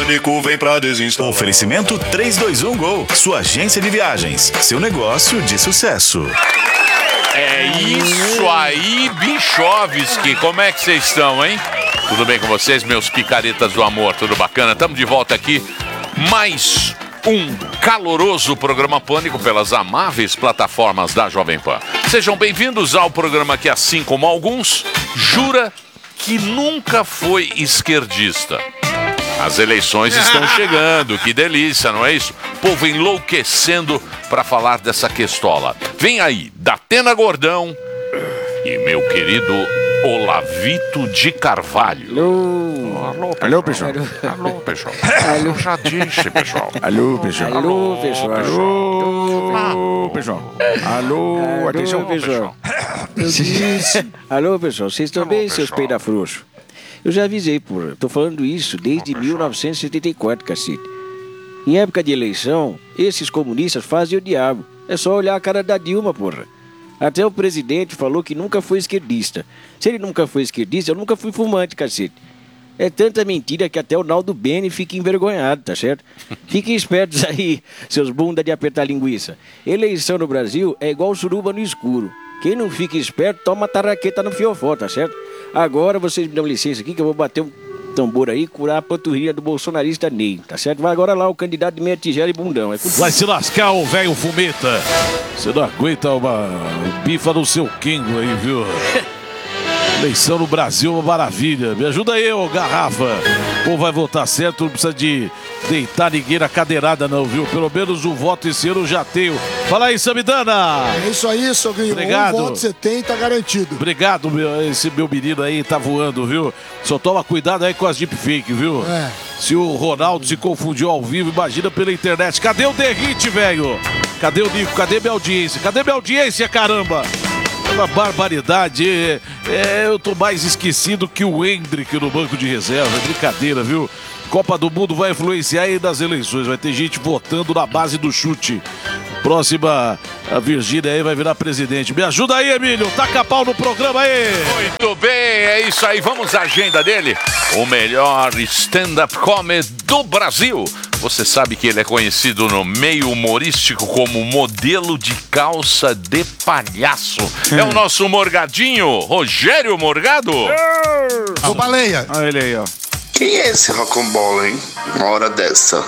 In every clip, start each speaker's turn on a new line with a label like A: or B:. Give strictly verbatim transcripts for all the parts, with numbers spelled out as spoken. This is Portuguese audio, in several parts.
A: Pânico vem pra desinstalar.
B: Oferecimento três dois um Gol. Sua agência de viagens. Seu negócio de sucesso.
C: É isso aí, Bichovski. Como é que vocês estão, hein? Tudo bem com vocês, meus picaretas do amor? Tudo bacana? Estamos de volta aqui. Mais um caloroso programa Pânico pelas amáveis plataformas da Jovem Pan. Sejam bem-vindos ao programa que, assim como alguns, jura que nunca foi esquerdista. As eleições estão chegando, que delícia, não é isso? O povo enlouquecendo para falar dessa questola. Vem aí, Datena Gordão e meu querido Olavito de Carvalho.
D: Alô, alô, pessoal.
C: Alô, pessoal.
D: Alô.
C: Já disse, pessoal.
D: Alô, pessoal. Alô, pessoal. Alô, pessoal. Alô, atenção, pessoal. Alô, pessoal. Vocês estão bem, seus peidafrouxos? Eu já avisei, porra. Tô falando isso desde mil novecentos e setenta e quatro, cacete. Em época de eleição, esses comunistas fazem o diabo. É só olhar a cara da Dilma, porra. Até o presidente falou que nunca foi esquerdista. Se ele nunca foi esquerdista, eu nunca fui fumante, cacete. É tanta mentira que até o Naldo Bene fica envergonhado, tá certo? Fiquem espertos aí, seus bunda de apertar linguiça. Eleição no Brasil é igual suruba no escuro. Quem não fica esperto, toma tarraqueta no fiofó, tá certo? Agora vocês me dão licença aqui que eu vou bater um tambor aí e curar a panturrilha do bolsonarista Ney, tá certo? Vai agora lá o candidato de meia tigela e bundão. É
E: Vai se lascar, o velho fumeta. Você não aguenta uma bifa no seu Kingo aí, viu? Eleição no Brasil é uma maravilha. Me ajuda aí, ô garrafa. Ou vai votar certo, não precisa de deitar ninguém na cadeirada não, viu? Pelo menos um voto esse ano eu já tenho. Fala aí, Samidana.
F: É isso aí, Sogrinho.
E: Obrigado.
F: Um voto você tem, tá garantido.
E: Obrigado, meu, esse meu menino aí tá voando, viu? Só toma cuidado aí com as deepfake, viu?
F: É.
E: Se o Ronaldo se confundiu ao vivo, imagina pela internet. Cadê o Derrite, velho? Cadê o Nico? Cadê minha audiência? Cadê minha audiência, caramba? É uma barbaridade. É, é, eu tô mais esquecido que o Hendrick no banco de reserva. É brincadeira, viu? Copa do Mundo vai influenciar aí nas eleições. Vai ter gente votando na base do chute. Próxima, a Virgínia aí vai virar presidente. Me ajuda aí, Emílio. Taca pau no programa aí.
C: Muito bem, é isso aí. Vamos à agenda dele. O melhor stand-up comedy do Brasil. Você sabe que ele é conhecido no meio humorístico como modelo de calça de palhaço. É o nosso Morgadinho, Rogério Morgado.
F: Ô, Baleia.
E: Olha ele aí, ó.
G: Quem é esse Rocambole, hein? Uma hora dessa.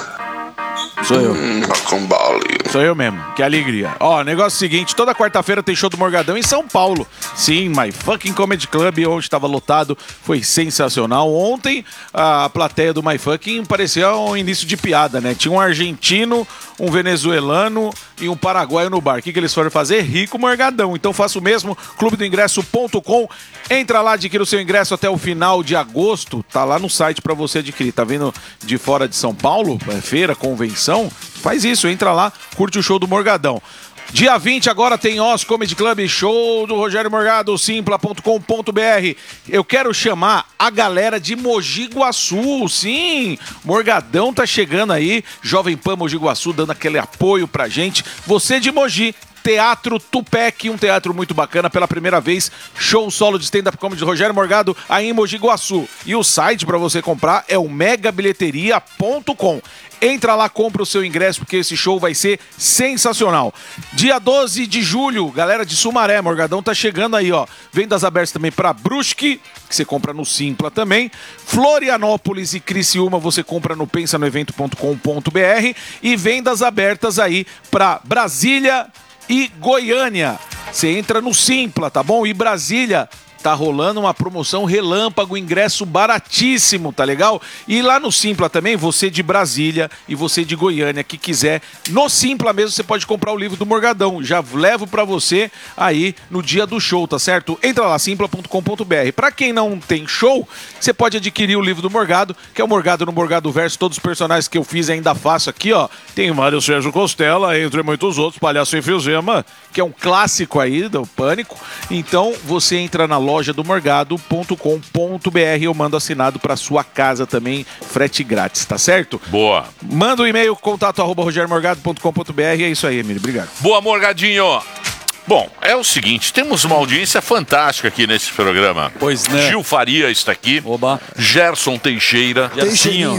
E: Sou eu.
G: Hum, Rocambole.
E: Sou eu mesmo, que alegria. Ó, negócio seguinte, toda quarta-feira tem show do Morgadão em São Paulo. Sim, My Fucking Comedy Club, onde estava lotado, foi sensacional. Ontem, a plateia do My Fucking parecia um início de piada, né? Tinha um argentino, um venezuelano e um paraguaio no bar. O que, que eles foram fazer? Rico Morgadão. Então faça o mesmo, clube do ingresso ponto com. Entra lá, adquira o seu ingresso até o final de agosto. Tá lá no site pra você adquirir. Tá vindo de fora de São Paulo? É feira, convenção? Faz isso, entra lá, curte o show do Morgadão. Dia vinte agora tem Oz Comedy Club, show do Rogério Morgado, simpla ponto com ponto b r. Eu quero chamar a galera de Mogi Guaçu, sim, Morgadão tá chegando aí, Jovem Pan Mogi Guaçu dando aquele apoio pra gente. Você de Mogi, Teatro Tupec, um teatro muito bacana, pela primeira vez, show solo de stand-up comedy de Rogério Morgado aí em Mogi Guaçu. E o site para você comprar é o mega bilheteria ponto com. Entra lá, compra o seu ingresso, porque esse show vai ser sensacional. Dia doze de julho, galera de Sumaré, Morgadão tá chegando aí, ó. Vendas abertas também para Brusque, que você compra no Simpla também. Florianópolis e Criciúma você compra no pensa no evento ponto com ponto b r. E vendas abertas aí para Brasília e Goiânia. Você entra no Simpla, tá bom? E Brasília, tá rolando uma promoção relâmpago, ingresso baratíssimo, tá legal? E lá no Simpla também, você de Brasília e você de Goiânia que quiser, no Simpla mesmo você pode comprar o livro do Morgadão. Já levo pra você aí no dia do show, tá certo? Entra lá, simpla ponto com ponto b r. Pra quem não tem show, você pode adquirir o livro do Morgado, que é o Morgado no Morgado Verso. Todos os personagens que eu fiz ainda faço aqui, ó. Tem Mário Sérgio Costela, entre muitos outros, Palhaço Enfisema, que é um clássico aí do Pânico. Então, você entra na loja loja do morgado ponto com ponto b r. Eu mando assinado para sua casa também, frete grátis, tá certo?
C: Boa.
E: Manda um e-mail, contato arroba roger morgado ponto com ponto b r. É isso aí, Emílio. Obrigado.
C: Boa, Morgadinho. Bom, é o seguinte, temos uma audiência fantástica aqui nesse programa.
E: Pois né?
C: Gil Faria está aqui.
E: Oba.
C: Gerson Teixeira.
F: Teixeirinha.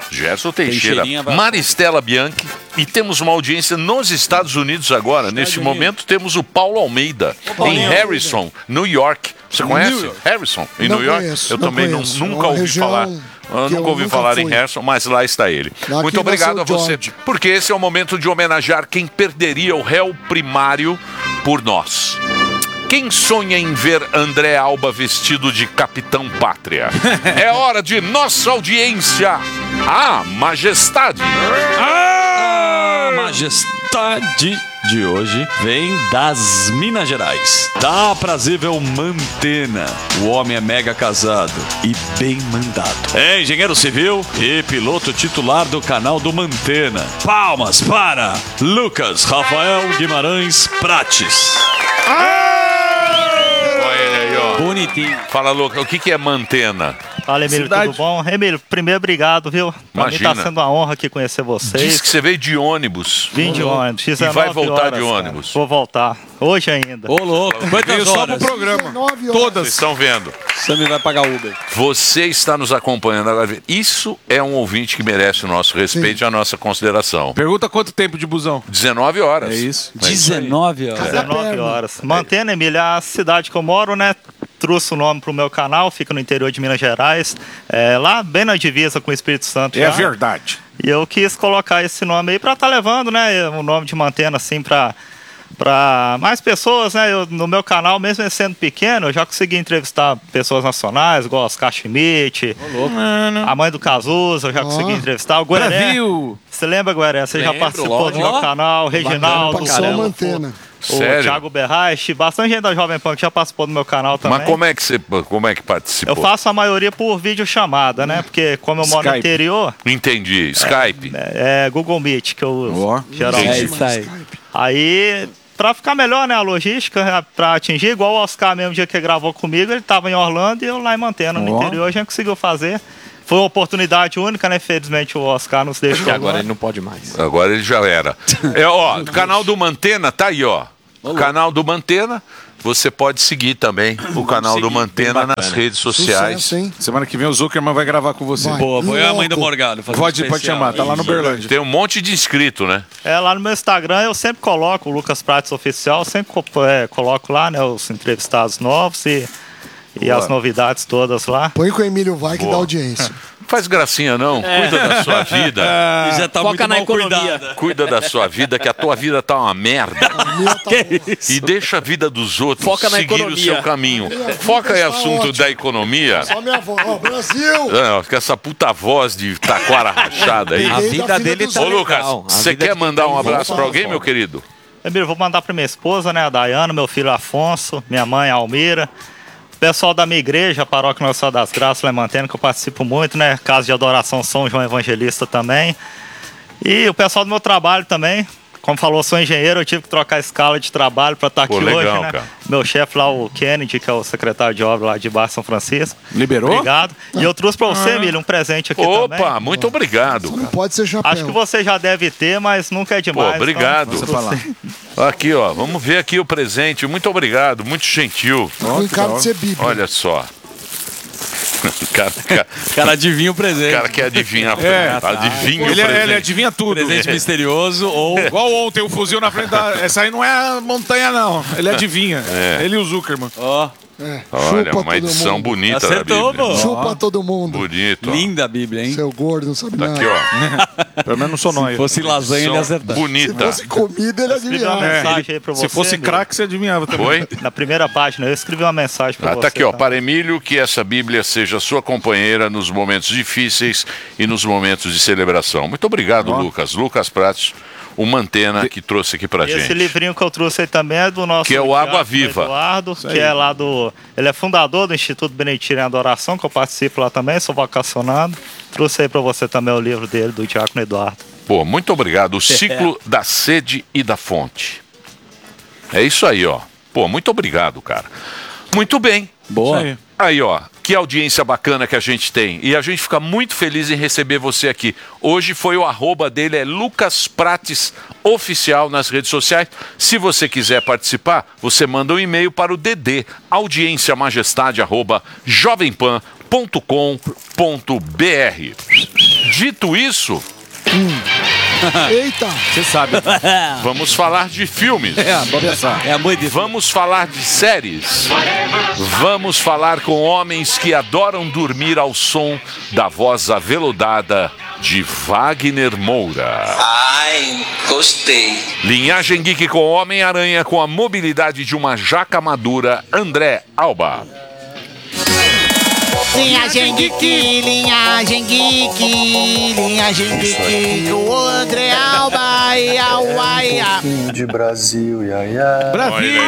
C: Gerson Teixeira,
A: Teixeirinha vai-
C: Maristela Bianchi e temos uma audiência nos Estados Unidos agora. Neste momento temos o Paulo Almeida, em Harrison, New York. Você conhece Harrison, em
F: Não
C: New York?
F: conheço,
C: Eu
F: não
C: também não-
F: conheço.
C: nunca
F: É uma
C: ouvi
F: região
C: falar.
F: que
C: Eu
F: eu
C: nunca ouvi
F: nunca
C: falar em
F: fui.
C: Harrison, mas lá está ele.
F: Aqui
C: Muito obrigado
F: vai
C: a
F: ser o
C: você,
F: George.
C: porque esse é o momento de homenagear quem perderia o réu primário por nós. Quem sonha em ver André Alba vestido de Capitão Pátria? É hora de nossa audiência, a Majestade.
A: A majestade de hoje vem das Minas Gerais, da aprazível Mantena. O homem é mega casado e bem mandado. É engenheiro civil e piloto titular do canal do Mantena. Palmas para Lucas Rafael Guimarães Prates.
C: Olha ele aí, ó.
A: Bonitinho.
C: Fala, Lucas, o que, que é Mantena?
H: Fala, Emílio,
E: Cidade.
H: tudo bom? Emílio, primeiro, obrigado, viu? Pra
C: Imagina.
H: mim tá sendo uma honra aqui conhecer vocês.
C: Diz que você veio de ônibus.
H: Vim de ônibus.
C: E vai
H: dezenove
C: voltar
H: horas,
C: de
H: cara.
C: ônibus.
H: Vou voltar. Hoje ainda.
A: Ô, louco.
E: Veio
A: Quantas
E: só pro
A: horas?
E: programa.
F: dezenove horas.
C: Vocês
E: Todas.
C: estão vendo.
A: Sammy vai pagar Uber.
C: Você está nos acompanhando agora. Isso é um ouvinte que merece o nosso respeito e a nossa consideração.
E: Pergunta quanto tempo de busão.
C: dezenove horas.
E: É isso.
A: dezenove horas.
H: dezenove horas. Mantendo, Emílio, a cidade que eu moro, né? Trouxe o nome pro meu canal, fica no interior de Minas Gerais, é, lá bem na divisa com o Espírito Santo.
E: É
H: já.
E: verdade.
H: E eu quis colocar esse nome aí pra estar levando, né? O nome de Mantena, assim, pra, pra mais pessoas, né? Eu, no meu canal, mesmo ele sendo pequeno, eu já consegui entrevistar pessoas nacionais, igual Oscar Schmidt, a mãe do Cazuza, eu já consegui entrevistar. O Gueré.
E: Brasil!
H: Você lembra, Gueré? Você já
A: Lembro,
H: participou do
A: lógico.
H: meu canal, o Reginaldo,
F: Passou
H: o
F: uma antena.
C: Sério?
H: Thiago Berraich, bastante gente da Jovem Pan que já participou do meu canal também.
C: Mas como é que você como é que participou?
H: Eu faço a maioria por videochamada, né? Porque como eu moro no
E: Skype.
H: interior,
C: Entendi. Skype.
H: é, é Google Meet que eu uso,
E: Ó,
H: geralmente.
A: É isso aí.
H: Aí, pra ficar melhor, né, a logística, né, pra atingir, igual o Oscar mesmo, dia que gravou comigo, ele tava em Orlando e eu lá em Mantena, no
E: Ó.
H: interior, a gente conseguiu fazer. Foi uma oportunidade única, né? Infelizmente o Oscar nos deixou.
I: E agora ele não pode mais.
C: Agora ele já era. É, ó, canal do Mantena tá aí, ó. Canal do Mantena. Você pode seguir também o canal do Mantena nas redes sociais.
F: Sucesso, hein?
E: Semana que vem o Zuckerman vai gravar com você.
F: Vai.
A: Boa, foi a mãe do
F: Louco.
A: Morgado. fazer um
E: Pode, pode
A: especial.
E: chamar, tá lá no Berlândia.
C: Tem um monte de inscrito, né?
H: É, lá no meu Instagram eu sempre coloco o Lucas Prates Oficial, sempre co- é, coloco lá, né, os entrevistados novos e, e as novidades todas lá.
F: Põe com o Emílio vai que
C: Boa.
F: dá audiência.
C: Faz gracinha não, cuida da sua vida.
A: E já tá
I: Foca
A: muito
I: na
A: mal
I: economia.
A: cuidada.
C: Cuida da sua vida, que a tua vida tá uma merda. E deixa a vida dos outros
I: Foca na
C: seguir o
I: economia.
C: seu caminho. Foca em
F: Tá
C: assunto
F: ótimo.
C: da economia.
F: Só minha avó. Ó, Brasil!
C: Não, com essa puta voz de taquara rachada aí.
I: A
F: Peguei
I: vida
F: da filha
I: dele
F: dos
I: tá
C: Ô
F: outros.
C: Lucas,
I: legal. A
C: você
I: vida
C: quer
I: de quem
C: mandar
I: tá
C: um
I: em
C: abraço
I: volta
C: pra
I: é
C: alguém,
I: foda.
C: meu querido?
H: Primeiro, vou mandar para minha esposa, né, a Dayana, meu filho Afonso, minha mãe Almira, o pessoal da minha igreja, a Paróquia Nossa Senhora das Graças, lá em Mantena, que eu participo muito, né, Casa de Adoração São João Evangelista também. E o pessoal do meu trabalho também. Como falou, sou engenheiro, eu tive que trocar a escala de trabalho para estar aqui
C: Pô, legal,
H: hoje, né?
C: cara.
H: Meu chefe lá, o Kennedy, que é o secretário de obra lá de Baixo São Francisco.
E: Liberou?
H: Obrigado. E eu trouxe para você, Emílio, um presente aqui também.
C: Opa, muito obrigado.
F: Não pode ser chapéu.
H: Acho que você já deve ter, mas nunca é
C: Pô,
H: demais.
C: obrigado.
H: então,
E: Você falar.
C: Aqui, ó, vamos ver aqui o presente. Muito obrigado, muito gentil.
F: Com cara de ser bíblia.
C: Olha só. O cara, cara,
A: O cara adivinha o presente.
C: o cara quer adivinhar.
E: É.
C: Adivinha o
E: Ele,
C: presente.
E: ele adivinha tudo.
A: Presente misterioso ou...
E: Igual ontem, o fuzil na frente da. Essa aí não é a montanha, não. Ele adivinha.
C: É.
E: Ele e o Zuckerman.
A: Ó,
F: É.
C: Olha,
F: Chupa
C: uma
F: todo
C: edição
F: mundo.
C: bonita
A: Acertou,
C: da Bíblia.
A: pô.
F: Chupa todo mundo.
C: Bonito. ó.
A: linda a Bíblia, hein?
F: Seu gordo, não sabe
C: Tá
F: nada.
C: aqui, ó.
E: Pelo menos não sou nóis.
A: Se fosse lasanha, ele
C: Edição
A: acertar.
F: Se
C: bonita.
F: fosse comida, ele
H: Escrevi uma
F: adivinhava.
H: mensagem aí pra você.
E: Se fosse
H: Emílio.
E: craque, você adivinhava também.
C: Foi?
H: Na primeira página, eu escrevi uma mensagem para
C: Ah,
H: você.
C: tá aqui, ó.
H: tá?
C: Para Emílio, que essa Bíblia seja sua companheira nos momentos difíceis e nos momentos de celebração. Muito obrigado, Lucas. Lucas Prates, o Mantena, que trouxe aqui pra
H: Esse
C: gente.
H: livrinho que eu trouxe aí também é do nosso
C: Que é o Água
H: diácono
C: Viva.
H: Eduardo, que é lá do... Ele é fundador do Instituto Beneditino em Adoração, que eu participo lá também, sou vocacionado. Trouxe aí para você também o livro dele, do Diácono Eduardo.
C: Pô, muito obrigado. O ciclo da sede e da fonte. É isso aí, ó. Pô, muito obrigado, cara. Muito bem.
A: Boa.
E: Isso aí.
C: Aí, ó, que audiência bacana que a gente tem. E a gente fica muito feliz em receber você aqui. Hoje foi o arroba dele, é Lucas Prates Oficial nas redes sociais. Se você quiser participar, você manda um e-mail para o D D, audienciamajestade, arroba jovempan ponto com ponto br. Dito isso,
F: Eita!
E: Você sabe.
C: vamos falar de filmes.
E: É, vamos pensar.
A: É a mãe de...
C: Vamos falar de séries. Vamos falar com homens que adoram dormir ao som da voz aveludada de Wagner Moura.
I: Ai, gostei.
C: Linhagem Geek com Homem-Aranha com a mobilidade de uma jaca madura, André Alba.
J: Linhagem Geek, linhagem Geek, linhagem Geek, o André Alba, ia, ia.
G: De Brasil, ia, ia.
E: Brasil!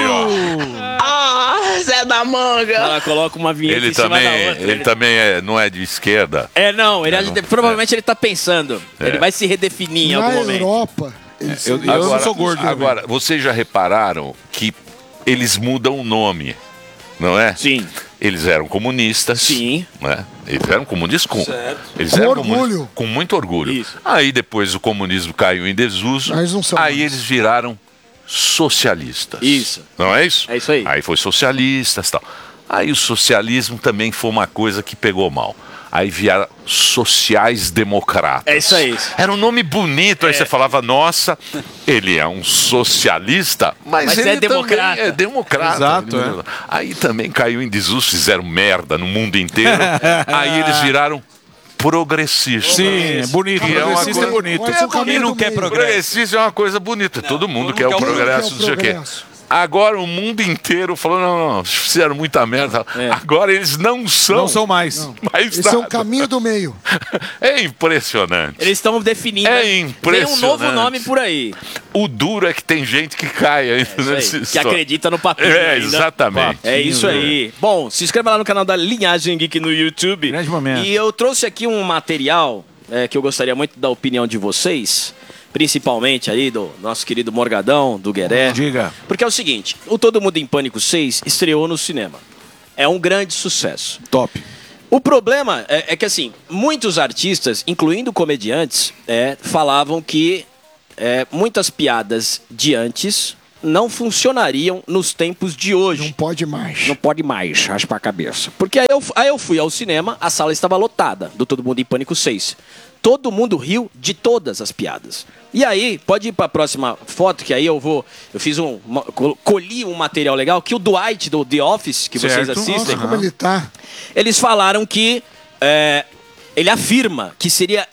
J: Ah, Zé da Manga.
K: Ela coloca uma vinheta
C: Ele
K: em cima
C: também,
K: da outra.
C: ele também é, não é de esquerda.
K: É, não, ele,
C: É, não.
K: provavelmente ele tá pensando.
C: É.
K: Ele vai se redefinir em
F: Na
K: algum momento.
F: Europa. eles-
E: Eu, eu não sou gordo.
C: Agora, vocês já repararam que eles mudam o nome, não é?
K: Sim.
C: Eles eram comunistas.
K: Sim.
C: Né? Eles eram comunistas com, eles
F: Com
C: eram
F: orgulho.
C: comunistas com muito orgulho.
K: Isso.
C: Aí depois o comunismo caiu em desuso.
F: Mas não são
C: aí
F: mais.
C: eles viraram socialistas.
K: Isso.
C: Não é isso?
K: É isso aí.
C: Aí foi socialistas e tal. Aí o socialismo também foi uma coisa que pegou mal. Aí vieram sociais-democratas.
K: É isso aí.
C: Era um nome bonito, aí você falava, nossa, ele é um socialista, mas,
K: Mas
C: ele
K: é democrata.
C: também é democrata.
E: Exato,
C: Ele-
E: é.
C: Aí também caiu em desuso, fizeram merda no mundo inteiro. Aí eles viraram progressistas.
E: Sim, é bonito.
C: Que é uma
E: Progressista é
C: coisa-
E: bonito.
F: Mas é o caminho
A: Quem não
F: do
A: quer
F: meio.
A: progresso?
C: Progressista é uma coisa bonita. todo mundo
A: todo
C: quer
A: mundo
C: o
A: quer o
C: progresso,
F: progresso.
C: não sei o quê.
F: Progresso.
C: Agora o mundo inteiro falou, não, não, fizeram muita merda. Agora eles não são.
E: Não são mais.
C: mais
F: Esse é o
C: nada.
F: caminho do meio.
C: É impressionante.
K: Eles estão definindo.
C: É
K: Vem
C: impressionante.
K: um novo nome por aí.
C: O duro é que tem gente que cai ainda
K: É
C: nesse
K: isso aí, que
C: história.
K: acredita no papel.
C: É,
K: ainda.
C: exatamente.
K: É isso aí. Bom, se inscreva lá no canal da Linhagem Geek no YouTube.
E: Grande momento.
K: E eu trouxe aqui um material é, que eu gostaria muito da opinião de vocês. Principalmente aí do nosso querido Morgadão, do Gueré.
E: Diga.
K: Porque é o seguinte, o Todo Mundo em Pânico seis estreou no cinema. É um grande sucesso.
E: Top.
K: O problema é, é que, assim, muitos artistas, incluindo comediantes, é, falavam que é, muitas piadas de antes não funcionariam nos tempos de hoje.
F: Não pode mais.
K: Não pode mais, raspa a cabeça. Porque aí eu, aí eu fui ao cinema, a sala estava lotada, do Todo Mundo em Pânico seis. Todo mundo riu de todas as piadas. E aí, pode ir para a próxima foto, que aí eu vou... Eu fiz um... uma- col- colhi um material legal, que o Dwight, do The Office, que vocês
E: Certo.
K: assistem...
F: Como ele tá?
K: Eles falaram que é, ele afirma que seria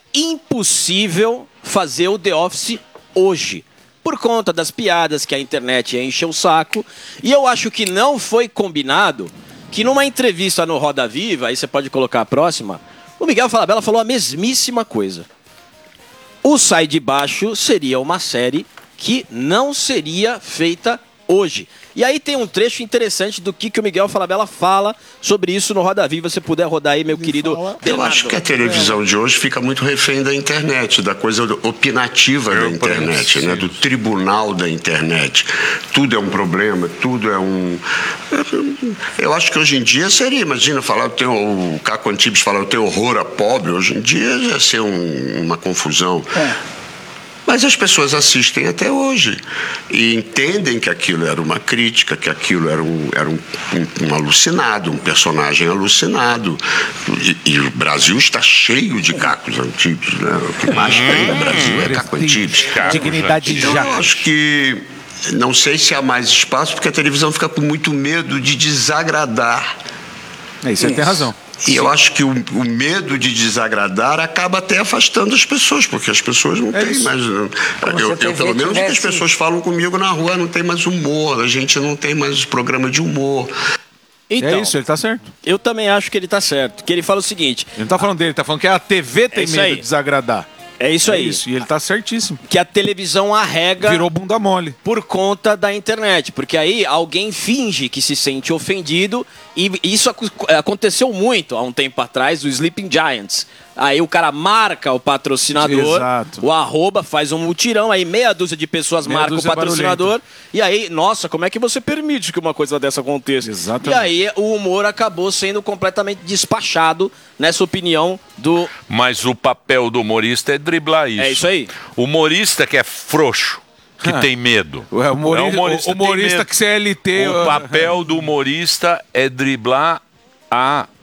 K: impossível fazer o The Office hoje. Por conta das piadas que a internet enche o saco. E eu acho que não foi combinado que numa entrevista no Roda Viva, aí você pode colocar a próxima, o Miguel Falabella falou a mesmíssima coisa. O Sai de Baixo seria uma série que não seria feita hoje. E aí tem um trecho interessante do que, que o Miguel Falabella fala sobre isso no Roda Viva. Se você puder rodar aí, meu querido
F: fala-
G: Eu acho que a televisão de hoje fica muito refém da internet, da coisa opinativa da internet, né? Do tribunal da internet. Tudo é um problema, tudo é um... Eu acho que hoje em dia seria, imagina, falar, eu tenho, o Caco Antibes falar, eu tenho horror a pobre, hoje em dia ia ser um- uma confusão. Mas as pessoas assistem até hoje e entendem que aquilo era uma crítica, que aquilo era um, era um, um, um alucinado, um personagem alucinado. E, e o Brasil está cheio de cacos antigos, né? O que mais tem no Brasil é caco Antibes.
E: Dignidade
G: Então,
E: já.
G: eu acho que não sei se há mais espaço, porque a televisão fica com muito medo de desagradar.
E: É, isso aí tem razão.
G: E eu acho que o, o medo de desagradar acaba até afastando as pessoas, porque as pessoas não
E: É
G: têm
E: isso.
G: mais. Eu, eu, pelo menos, o que as pessoas falam comigo na rua, não tem mais humor, a gente não tem mais programa de humor.
K: Então,
E: É isso, ele tá certo.
K: eu também acho que ele tá certo. Que ele fala o seguinte:
E: Ele não tá falando dele, ele tá falando que a T V tem
K: É isso
E: medo
K: aí.
E: de desagradar.
K: é isso
E: É
K: aí,
E: isso, e ele tá certíssimo.
K: que a televisão arrega
E: Virou bunda mole.
K: por conta da internet. Porque aí alguém finge que se sente ofendido. E isso ac- aconteceu muito há um tempo atrás, do Sleeping Giants. Aí o cara marca o patrocinador,
E: Exato.
K: o arroba, faz um mutirão, aí meia dúzia de pessoas
E: Meia
K: marcam o
E: dúzia é
K: patrocinador. E aí, nossa, como é que você permite que uma coisa dessa aconteça?
E: Exatamente.
K: E aí o humor acabou sendo completamente despachado, nessa opinião do...
C: Mas o papel do humorista é driblar isso.
K: É isso aí.
C: O humorista que é frouxo, que tem medo.
E: O humorista,
C: É, o humorista
E: o humorista
C: tem medo.
E: que C L T.
C: O papel do humorista é driblar a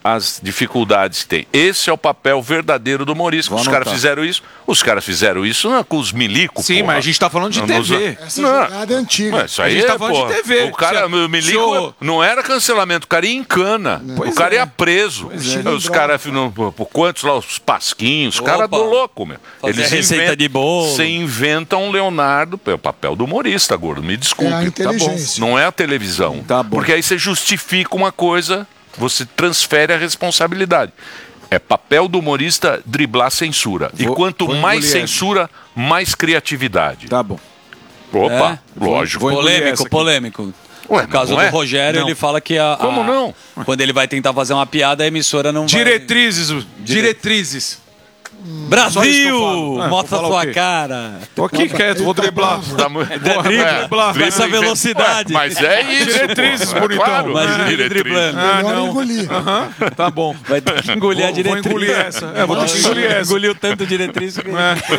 C: as dificuldades que tem. Esse é o papel verdadeiro do humorista.
E: Vou
C: Os caras
E: anotar.
C: fizeram isso, os caras fizeram isso não é com os milicos,
E: Sim,
C: porra.
E: mas a gente tá falando de
C: Não,
E: T
C: nos-
E: V.
F: Essa
C: Não.
F: jogada é antiga.
C: Ué, isso aí
E: A gente tá
C: é,
E: falando de
C: porra.
E: T V.
C: O cara,
E: Tinha
C: o milico
E: show.
C: não era cancelamento, o cara ia em cana.
E: Pois
C: o cara
E: é.
C: ia preso.
E: é.
C: Os caras, não- por por quantos lá, os pasquinhos, os caras
A: Opa.
C: do louco, meu.
A: Fazer receita
C: inventam-
A: de bolo.
C: Você inventa um Leonardo, é o papel do humorista, gordo, me desculpe.
F: É a inteligência.
C: Não é a televisão.
E: Tá bom.
C: Porque aí você justifica uma coisa, você transfere a responsabilidade. É papel do humorista driblar a censura. e
E: Vou-
C: quanto
E: vou
C: mais
E: engolir essa.
C: censura, mais criatividade.
E: Tá bom.
C: Opa,
A: É?
C: lógico.
E: Vou engolir essa
A: Polêmico,
E: aqui.
A: polêmico.
C: Ué,
A: No caso
C: não
A: do
C: é?
A: Rogério,
E: Não.
A: ele fala que a, a-
C: Como não?
A: quando ele vai tentar fazer uma piada, a emissora não
E: Diretrizes, diretrizes.
A: vai...
E: Só isso que eu
A: Brasil!
E: falo. Ah,
A: Mostra
E: vou falar o
A: sua
E: quê?
A: cara.
E: Tô aqui quieto, vou driblar.
C: Tá mu-
E: É
C: Porra,
E: drible,
C: é,
E: driblar.
C: drible,
A: Essa
C: drible.
A: velocidade.
C: Ué, mas é isso.
E: Diretrizes,
C: porra,
E: bonitão.
C: Claro,
A: Imagina ele
C: diretriz.
A: driblando.
E: Ah,
F: Melhor
E: não.
F: engolir.
E: Aham, tá bom.
A: Vai ter que engolir a
E: Vou- vou
A: diretriz.
E: engolir essa. É, vou ter que engolir essa.
A: Engoliu tanto diretriz que...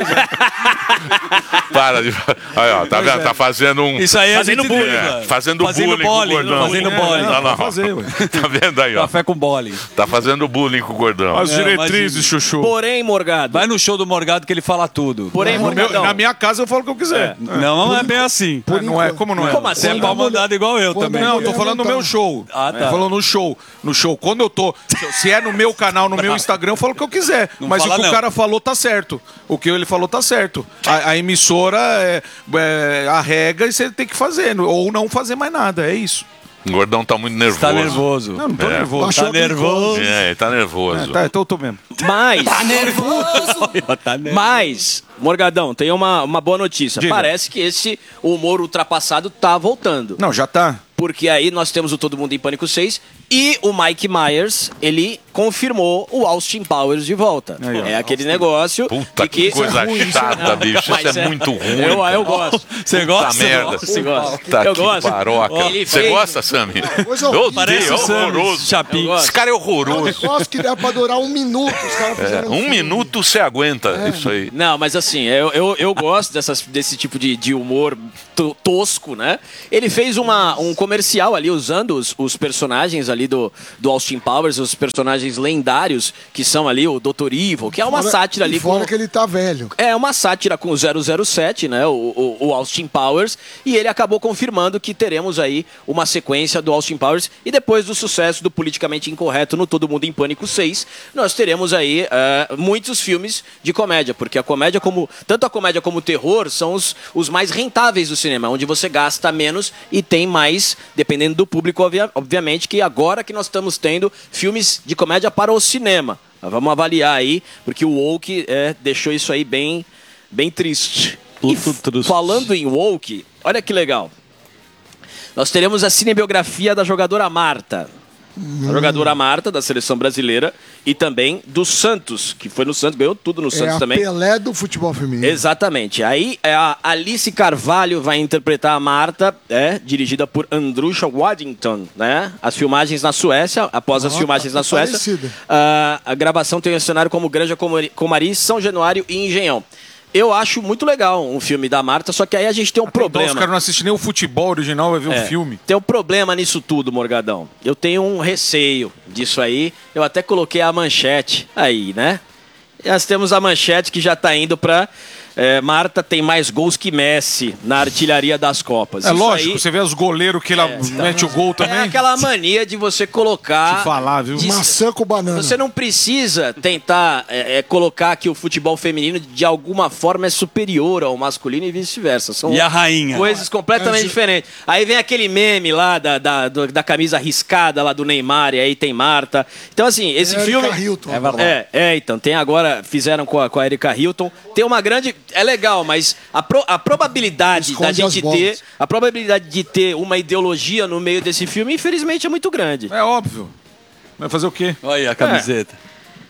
C: Para de. Aí, ó, tá vendo? Tá fazendo um.
A: Isso aí é
K: Fazendo
A: gente
K: bullying.
A: dribla.
C: É, fazendo,
A: Fazendo
C: bullying
A: bullying,
C: com o gordão.
A: fazendo
C: É,
A: bullying.
C: Não, não.
E: Vou fazer, ué.
C: Tá vendo aí, ó?
A: Café com bowling.
C: Tá fazendo bullying com o gordão.
E: As
A: É,
E: diretrizes,
A: imagina.
E: chuchu.
K: Porém, Morgado.
A: Vai no show do Morgado que ele fala tudo.
K: Porém,
E: No meu-
K: Morgadão.
E: na minha casa eu falo o que eu quiser.
A: Não, não é bem assim.
E: Ah, não é, como não é?
K: Como assim?
A: Você é pau mandado igual eu
F: Pô,
A: também.
E: Não, tô
F: mulher
E: falando
F: não
E: no
F: tá.
E: meu show.
A: Ah, tá.
E: Tô falando no show. No show. Quando eu tô. Se é no meu canal, no meu Instagram, eu falo o que eu quiser.
A: Não
E: Mas o
A: fala
E: que
A: não.
E: o cara falou tá certo. O que ele falou tá certo. A, a emissora é, é, arrega e você tem que fazer. Ou não fazer mais nada. É isso.
C: O gordão tá muito nervoso.
A: Tá nervoso.
E: Não, não tô
C: É.
E: nervoso.
F: Baixou
A: Tá
F: a glicose.
A: nervoso.
C: É, ele tá nervoso.
E: É, tá, então eu tô mesmo.
K: Mas,
A: Tá nervoso.
K: mas, Morgadão, tem uma, uma boa notícia.
E: Diga.
K: Parece que esse humor ultrapassado tá voltando.
E: Não, já tá.
K: Porque aí nós temos o Todo Mundo em Pânico seis e o Mike Myers, ele confirmou o Austin Powers de volta.
E: Aí, ó.
K: é aquele negócio
C: Puta
K: de
C: que,
K: que...
C: coisa
F: ruim, isso é
C: chata,
K: ruim.
C: bicho.
K: Mas
C: Isso é,
K: é-
C: muito ruim.
K: Eu,
C: cara.
K: eu gosto.
A: Você gosta?
C: Puta merda.
K: Nossa, você gosta.
C: Puta
K: Eu
C: que
K: gosto.
C: paroca.
K: Ele
C: Você
K: fez-
C: gosta, Sammy?
F: Coisa
C: Eu
F: horrível.
C: odeio,
A: Parece
C: é
A: o Sam,
C: horroroso.
A: Chapinha.
K: Eu gosto.
C: Esse cara é
F: É um
C: horroroso.
F: negócio que dá pra durar um minuto. Os caras
C: É,
F: fizeram
C: um
F: filme.
C: minuto você aguenta isso aí.
K: Não, mas assim, eu, eu, eu gosto dessas, desse tipo de, de humor to- tosco, né? Ele fez uma, um comercial ali usando os, os personagens ali do, do Austin Powers, os personagens lendários, que são ali o doutor Evil, que é uma
F: Fora-
K: sátira
F: e
K: ali
F: Fora
K: com...
F: que ele tá velho.
K: É uma sátira com o zero zero sete, né? O, o, o Austin Powers. E ele acabou confirmando que teremos aí uma sequência do Austin Powers. E depois do sucesso do Politicamente Incorreto no Todo Mundo em Pânico seis, nós teremos aí eh, muitos filmes de comédia. Porque a comédia, como tanto a comédia como o terror, são os, os mais rentáveis do cinema, onde você gasta menos e tem mais, dependendo do público, obvia- obviamente, que agora que nós estamos tendo filmes de comédia para o cinema. Vamos avaliar aí, porque o Woke é, deixou isso aí bem, bem triste. E
A: Muito
K: f-
A: triste.
K: falando em Woke, olha que legal. Nós teremos a cinebiografia da jogadora Marta. A jogadora Marta, da seleção brasileira, e também do Santos, que foi no Santos, ganhou tudo no
F: É
K: Santos
F: a
K: também.
F: Pelé do futebol feminino.
K: Exatamente. Aí é a Alice Carvalho vai interpretar a Marta, é, dirigida por Andrusha Waddington, né? As filmagens na Suécia, após as
F: Ó,
K: filmagens
F: tá
K: na Suécia,
F: parecida.
K: a, a gravação tem um cenário como Granja Comari, Comari, São Januário e Engenhão. Eu acho muito legal um filme da Marta, só que aí a gente tem um
E: Então, os
K: problema.
E: caras não assistem nem o futebol original, vai ver
K: É,
E: o filme.
K: Tem um problema nisso tudo, Morgadão. Eu tenho um receio disso aí. Eu até coloquei a manchete aí, né? E nós temos a manchete que já tá indo pra... é, Marta tem mais gols que Messi na artilharia das Copas.
E: É
K: Isso
E: lógico,
K: aí
E: você vê os goleiros que ela mete o gol também.
K: é aquela mania de você colocar...
E: Te falar, viu?
K: de-
F: Maçã com banana.
K: Você não precisa tentar é, é, colocar que o futebol feminino de alguma forma é superior ao masculino e vice-versa. São
A: E a rainha?
K: coisas completamente
F: É,
K: diferentes. Aí vem aquele meme lá da, da, do- da camisa riscada lá do Neymar e aí tem Marta. Então, assim, esse
F: Erika
K: filme...
F: Hilton.
K: É, verdade. é, é, então, tem agora, fizeram com a, com a Erika Hilton. Tem uma grande... É legal, mas a, pro- a probabilidade da
F: Esconde as
K: gente
F: bolas.
K: ter... A probabilidade de ter uma ideologia no meio desse filme, infelizmente, é muito grande.
E: É óbvio. Vai fazer o quê?
A: Olha aí a camiseta.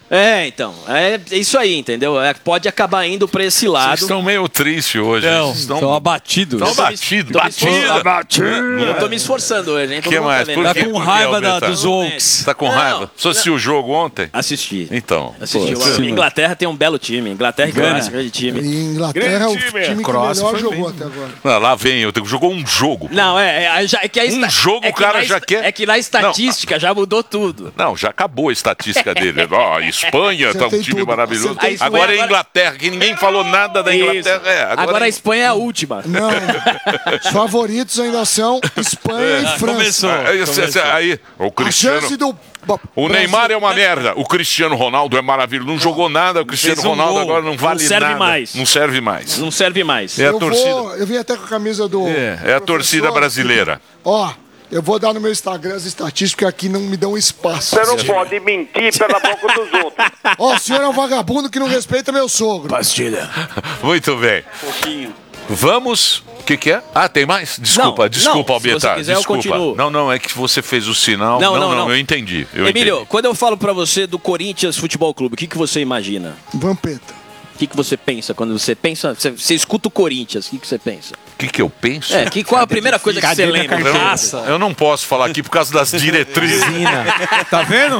K: É, então. É isso aí, entendeu? É, pode acabar indo pra esse lado.
C: Vocês estão meio tristes hoje.
A: Não,
C: Vocês estão
A: estão abatidos.
C: Estão abatidos.
K: Tô me esforçando.
C: Abatido.
K: Eu tô me esforçando hoje, hein?
C: O que mais? Por
A: Tá
C: quê?
A: com
C: Por quê,
A: raiva da-
C: Alberto?
A: dos Oaks.
C: Tá com
K: Não,
C: raiva? Você assistiu o jogo ontem?
K: Assisti.
C: Então.
K: Assisti.
A: Pô,
K: A
A: sim,
K: Inglaterra tem um belo time. Inglaterra e
A: Gana.
K: Croácia, grande time.
F: E Inglaterra é o
C: Grande time.
F: time que
E: Croácia
F: melhor
E: foi
F: jogou
E: bem.
F: até agora.
C: Ah, lá vem, eu tenho- jogou um jogo.
K: Não, é, é, já, é que a
C: Um
K: esta-
C: jogo
K: é
C: o
K: que
C: cara
K: na
C: já
K: est-
C: quer-
K: É que na estatística já mudou tudo.
C: Não, já acabou a estatística dele. Ó, Espanha
F: Você
C: tá um
F: tem
C: time
F: tudo.
C: maravilhoso.
F: Você tem
K: tudo.
C: Agora é
K: Agora-
C: Inglaterra, que ninguém falou nada da Inglaterra.
K: Isso.
C: É,
K: agora
C: agora,
K: a Espanha é a última.
F: Não, os favoritos ainda são Espanha e França.
A: começou.
C: Ah, esse- esse- aí, o
F: A
C: Cristiano.
F: chance do...
C: O Neymar é uma merda. O Cristiano Ronaldo é maravilhoso. Não jogou nada. O Cristiano
K: Fez um
C: Ronaldo
K: gol.
C: agora não vale
K: Não serve
C: nada.
K: mais.
C: Não serve mais.
K: Não serve mais.
C: É a
F: eu
C: torcida.
F: Vou, eu vim até com a camisa do...
C: É, é a torcida
F: professor.
C: brasileira.
F: Ó, eu vou dar no meu Instagram as estatísticas, porque aqui não me dão espaço.
L: Você não pode mentir pela boca dos outros.
F: Ó, o senhor é um vagabundo que não respeita meu sogro.
E: Pastilha.
C: Muito bem.
K: Pouquinho.
C: Vamos. O que, que é? Ah, tem mais? Desculpa,
K: Não,
C: desculpa,
K: não, se
C: Albertar.
K: você quiser, eu
C: Desculpa.
K: continuo.
C: Não, não, é que você fez o sinal.
K: Não,
C: Não,
K: não,
C: não,
K: não.
C: eu entendi. Eu
K: Emílio,
C: entendi.
K: quando eu falo pra você do Corinthians Futebol Clube, o que, que você imagina?
F: Vampeta.
K: O que, que você pensa quando você pensa? Você, você escuta o Corinthians, o que, que você pensa?
C: O que, que eu penso?
K: É, que, qual é a primeira coisa que você
E: Cadê na
K: lembra?
E: carteira?
C: Eu não posso falar aqui por causa das diretrizes.
E: Tá vendo?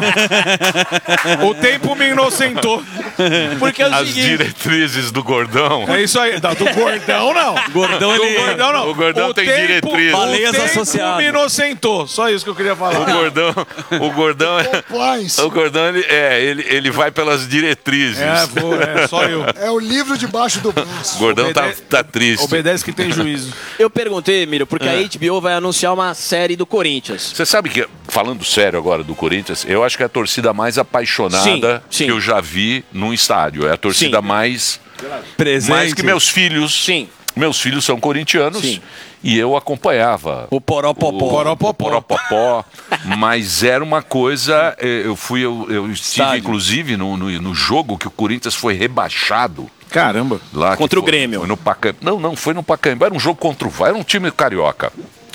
E: O tempo me inocentou.
K: Porque é o
C: As
K: seguinte,
C: diretrizes do Gordão.
E: É isso aí. Da- Do gordão, não.
A: Gordão,
E: Do
A: ele...
E: gordão, não.
C: O Gordão tem diretriz.
E: O
A: Baleias
E: tempo
A: associadas.
E: me inocentou. Só isso que eu queria falar.
C: O Gordão, o Gordão, é,
F: Compliance.
C: o Gordão ele, é, ele, ele vai pelas diretrizes.
E: É, vou, é só eu.
F: É o livro debaixo do
C: O
F: braço.
C: Gordão tá,
E: Obede-
C: tá triste.
E: Obedece que tem juízo.
K: eu perguntei, Emílio, porque a H B O vai anunciar uma série do Corinthians.
C: Você sabe que, falando sério agora do Corinthians, eu acho que é a torcida mais apaixonada
K: Sim, sim.
C: que eu já vi num estádio. É a torcida
K: Sim.
C: mais.
A: Presente.
C: Mais que meus filhos.
K: Sim.
C: Meus filhos são corintianos.
K: Sim.
C: E eu acompanhava.
A: O Poropopó.
C: O
E: Poropopó.
C: Poropopó. Mas era uma coisa. eh, Eu fui, eu, eu estive,
A: Estádio.
C: inclusive, no, no, no jogo que o Corinthians foi rebaixado.
E: Caramba.
C: Lá que
K: Contra o
C: foi-
K: Grêmio.
C: Foi no Pacaembu. Não, não, foi no Pacaembu. Era um jogo contra o Vasco. Era um time carioca.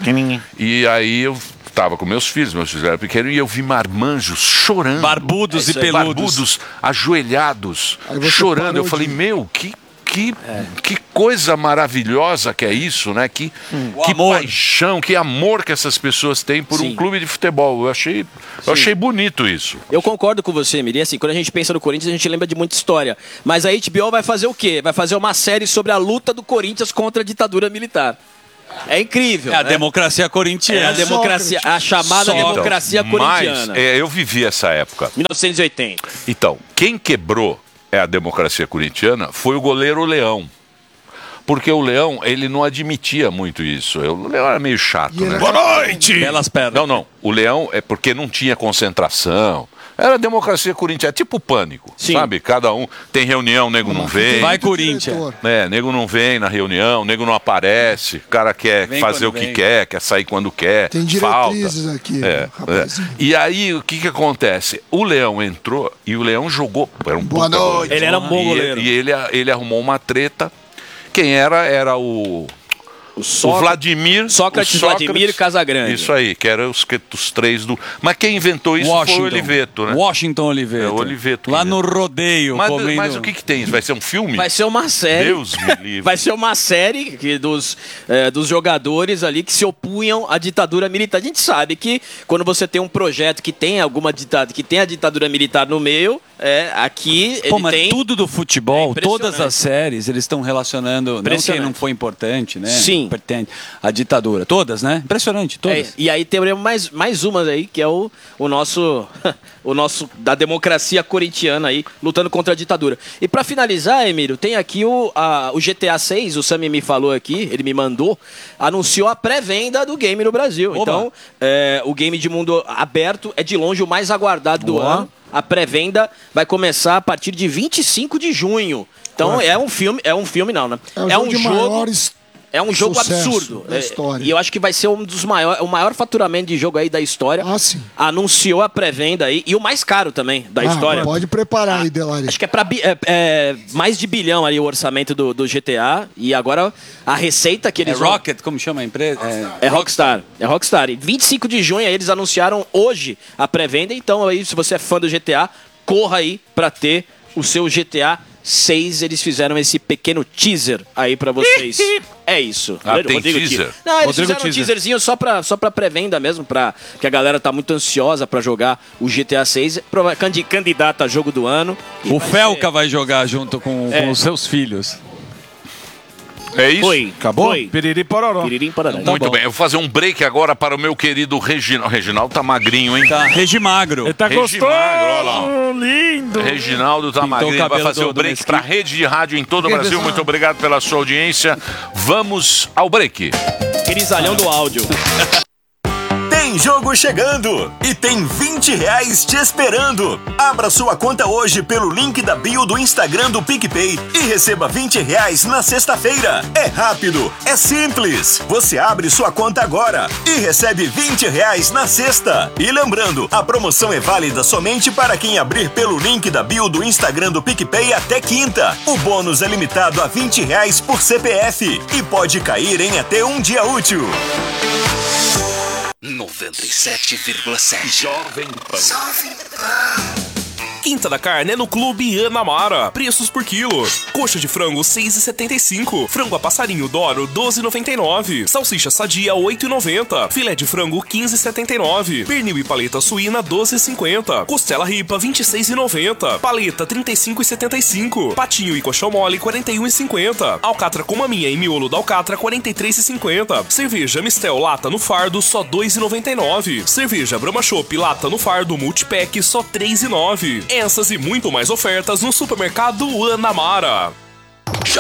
C: E aí eu tava com meus filhos, meus filhos eram pequenos, e eu vi marmanjos chorando.
A: Barbudos
K: É
A: e
K: isso aí.
A: peludos.
C: Barbudos, ajoelhados,
F: Aí você
C: chorando.
F: parou
C: Eu falei,
F: de-
C: meu, que. Que, que coisa maravilhosa que é isso, né? Que, que
A: amor.
C: paixão, que amor que essas pessoas têm por
K: Sim.
C: um clube de futebol. Eu achei, eu achei bonito isso.
K: Eu concordo com você, Emílio. E assim, quando a gente pensa no Corinthians, a gente lembra de muita história. Mas a H B O vai fazer o quê? Vai fazer uma série sobre a luta do Corinthians contra a ditadura militar. É incrível,
A: É a
K: né?
A: democracia
K: É
A: corintiana.
K: a democracia, a chamada
A: Sócrates.
K: democracia corintiana.
C: Mas é, eu vivi essa época.
K: mil novecentos e oitenta.
C: Então, quem quebrou é a democracia corintiana foi o goleiro Leão. Porque o Leão, ele não admitia muito isso. O Leão era meio chato,
F: E ele
C: né?
F: era-
E: Boa noite!
A: Belas pernas.
C: Não, não. O Leão é porque não tinha concentração. Era a democracia corintiana, é tipo pânico,
K: Sim.
C: sabe? Cada um tem reunião, nego não vem.
A: Vai,
F: Muito
A: Corinthians.
F: diretor.
C: É, nego não vem na reunião, nego não aparece, o cara quer
A: Vem
C: fazer
A: quando
C: o que
A: vem.
C: quer, quer sair quando quer.
F: Tem
C: falta.
F: diretrizes aqui,
C: É, é.
F: rapazinho.
C: E aí, o que que acontece? O Leão entrou e o Leão jogou. Era um
F: Boa
C: puta
F: noite.
C: goleiro.
K: Ele era um bom
C: E-
K: goleiro.
C: E ele, ele arrumou uma treta. Quem era? Era o...
K: O,
C: O
K: Sócrates,
C: Vladimir.
K: Sócrates,
C: o Sócrates,
K: Vladimir e Casagrande.
C: Isso aí, que eram os, que- os três do. Mas quem inventou isso
A: Washington.
C: foi o Oliveto, né?
A: Washington Oliveto.
C: É, o Oliveto
A: Lá
C: que
A: no rodeio,
C: Mas,
A: comendo...
C: mas o que, que tem? Vai ser um filme?
K: Vai ser uma série.
C: Deus me livre.
K: Vai ser uma série que dos, eh, dos jogadores ali que se opunham à ditadura militar. A gente sabe que quando você tem um projeto que tem alguma ditadura, que tem a ditadura militar no meio, é, aqui
A: Pô,
K: ele
A: mas
K: tem.
A: tudo do
K: É
A: futebol,
K: impressionante.
A: todas as séries, eles estão relacionando, não que
K: Impressionante.
A: não foi importante, né?
K: Sim.
A: Importante, a ditadura. Todas, né? Impressionante, todas.
K: É, e aí temos mais, mais uma aí, que é o, o nosso o nosso da democracia corintiana aí, lutando contra a ditadura. E pra finalizar, Emílio, tem aqui o, a, o G T A seis, o Sammy me falou aqui, ele me mandou, anunciou a pré-venda do game no Brasil.
A: Oba.
K: Então, é, o game de mundo aberto é de longe o mais aguardado do
A: Boa.
K: ano. A pré-venda vai começar a partir de vinte e cinco de junho. Então é um filme, é um filme não, né?
F: É o
K: É
F: jogo
K: um
F: de
K: jogo
F: maiores
K: é um jogo
F: sucesso
K: absurdo.
F: da
K: É,
F: história.
K: e eu acho que vai ser um dos maiores, o maior faturamento de jogo aí da história.
F: Ah, sim.
K: Anunciou a pré-venda aí e o mais caro também da
F: Ah,
K: história.
F: pode preparar aí, Delari.
K: Acho que é para é, mais de bilhão ali o orçamento do, do G T A e agora a receita que
A: É
K: eles vão-
A: Rocket, como chama a empresa? É,
K: é Rockstar. É Rockstar. E vinte e cinco de junho aí eles anunciaram hoje a pré-venda. Então aí, se você é fã do G T A, corra aí pra ter o seu G T A seis. Eles fizeram esse pequeno teaser aí pra vocês. É isso.
C: Ah, tem teaser?
K: Aqui. Não, eles
E: Rodrigo
K: fizeram um
E: teaser.
K: teaserzinho só pra, só pra pré-venda mesmo, pra, que a galera tá muito ansiosa pra jogar o G T A seis. Prova- candi- Candidata a jogo do ano. E
A: O
K: vai
A: Felca
K: ser-
A: vai jogar junto com,
K: É.
A: com os seus filhos.
C: É isso?
K: Foi.
E: Acabou?
K: Foi.
E: Piriri pororó.
K: Piririm parará.
C: Muito bem, eu vou fazer um break agora para o meu querido Reginaldo. Reginaldo tá magrinho, hein?
A: Tá, Regimagro.
E: Ele tá
C: Regimagro, olha lá.
E: gostoso, lindo.
C: Reginaldo tá
A: Pintou o
C: magrinho, vai
A: cabelo
C: fazer
A: do-
C: o
A: do
C: break
A: Mesquita.
C: para a rede de rádio em todo o
E: Que
C: Brasil.
E: pessoal.
C: Muito obrigado pela sua audiência. Vamos ao break.
K: Grisalhão do áudio.
B: Tem jogo chegando e tem vinte reais te esperando. Abra sua conta hoje pelo link da bio do Instagram do PicPay e receba vinte reais na sexta-feira. É rápido, é simples. Você abre sua conta agora e recebe vinte reais na sexta. E lembrando, a promoção é válida somente para quem abrir pelo link da bio do Instagram do PicPay até quinta. O bônus é limitado a vinte reais por C P F e pode cair em até um dia útil.
M: noventa e sete vírgula sete
C: Jovem Pan.
N: Quinta da carne é no Clube Anamara. Preços por quilo. Coxa de frango seis reais e setenta e cinco centavos. Frango a passarinho Doro doze reais e noventa e nove centavos. Salsicha sadia oito reais e noventa centavos. Filé de frango quinze reais e setenta e nove centavos. Pernil e paleta suína doze reais e cinquenta centavos. Costela ripa vinte e seis reais e noventa centavos. Paleta trinta e cinco reais e setenta e cinco centavos. Patinho e colchão mole quarenta e um reais e cinquenta centavos. Alcatra com maminha e miolo da alcatra quarenta e três reais e cinquenta centavos. Cerveja Mistel lata no fardo só dois reais e noventa e nove centavos. Cerveja Brahma Chopp lata no fardo multipack só três reais e nove centavos. Essas e muito mais ofertas no supermercado Anamara.